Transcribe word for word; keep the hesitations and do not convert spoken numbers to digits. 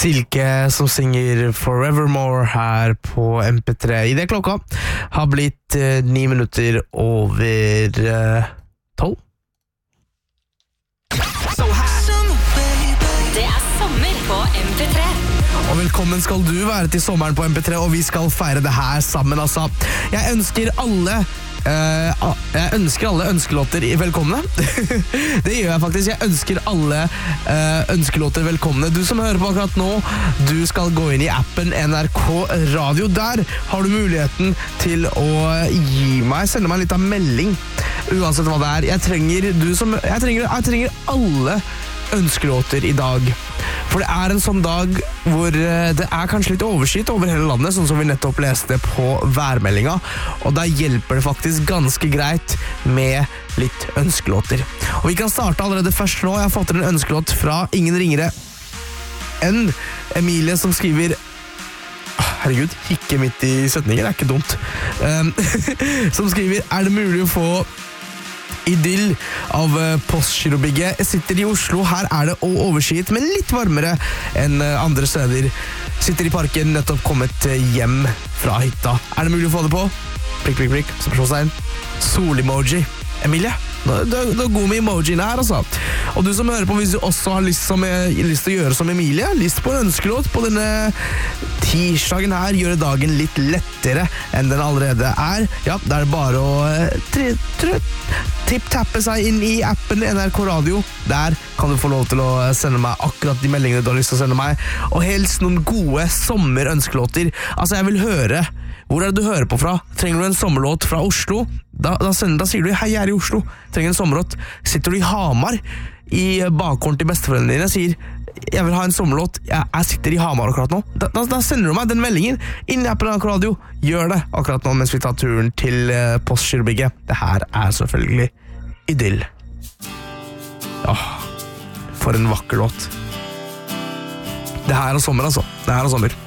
Silke som synger Forevermore her på M P tre. I det klokka har blitt eh, ni minutter over eh, tolv. Det er sommer på M P tre. Og velkommen skal du være til sommeren på M P tre, og vi skal feire det her sammen, altså. Jeg ønsker alle uh, Jeg ønsker alle ønskelåter velkomne. Det gjør jeg faktisk. Jeg ønsker alle uh, ønskelåter velkomne. Du som hører på akkurat nå, du skal gå inn i appen N R K Radio. Der har du muligheten til å gi meg, sende meg litt av melding, uansett hva det er. Jeg trenger, du som, jeg trenger, jeg trenger alle ønskelåter i dag. For det er en sånn dag hvor det er kanskje litt overskyet over hele landet, sånn som vi nettopp leste på værmeldinga, og da hjelper det faktisk ganske greit med litt ønskelåter. Og vi kan starte allerede først nå. Jeg har fått en ønskelåt fra ingen ringere enn Emilie, som skriver herregud, ikke midt i setninger, det er ikke dumt um, som skriver, er det mulig å få Idyll av Postgirobygget. Jeg sitter i Oslo, her er det overskyet, men litt varmere enn andre steder. Sitter i parken, nettopp kommet hjem fra hytta. Er det mulig å få det på? Prikk, prikk, prikk, spørsmålstegn. Sol-emoji. Emilie, du er god med emojiene her, altså. Og du som hører på, hvis du også har lyst, som, lyst til å gjøre som Emilie, lyst på en ønskelåt på denne tirsdagen her, gjøre dagen litt lettere enn den allerede er, ja, da er det bare å tre, tre, tipp-tappe seg inn i appen N R K Radio. Der kan du få lov til å sende meg akkurat de meldingene du har lyst til å sende meg, og helst noen gode sommerønskelåter. Altså, jeg vil høre. Hvor er det du hører på fra? Trenger du en sommerlåt fra Oslo? Da, da, sender, da sier du, hei, jeg er i Oslo. Trenger en sommerlåt. Sitter du i Hamar, i bakgården til besteforeldrene dine, sier, jeg vil ha en sommerlåt, jeg, jeg sitter i Hamar akkurat nå. Da, da, da sender du meg den meldingen inn i appen N R K Radio. Gjør det akkurat nå mens vi tar turen til uh, Postgirobygget. Det her er selvfølgelig Idyll. Åh, for en vakker låt. Det her er sommer, altså. Det her er sommer.